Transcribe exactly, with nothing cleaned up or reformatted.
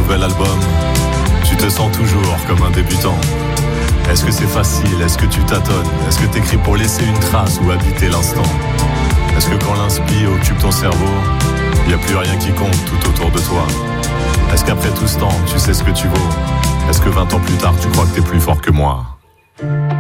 nouvel album, tu te sens toujours comme un débutant. Est-ce que c'est facile? Est-ce que tu tâtonnes? Est-ce que t'écris pour laisser une trace ou habiter l'instant? Est-ce que quand l'inspi occupe ton cerveau, y a plus rien qui compte tout autour de toi? Est-ce qu'après tout ce temps, tu sais ce que tu vaux? Est-ce que vingt ans plus tard, tu crois que t'es plus fort que moi?